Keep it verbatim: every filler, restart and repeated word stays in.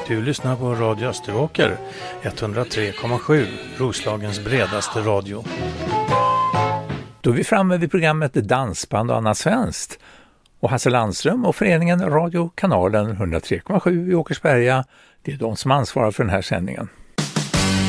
Du lyssnar på Radio Österåker, etthundratre komma sju, Roslagens bredaste radio. Då är vi framme vid programmet Dansband och annat svenskt. Och Hasse Landström och föreningen Radio Kanalen hundratre komma sju i Åkersberga, det är de som ansvarar för den här sändningen.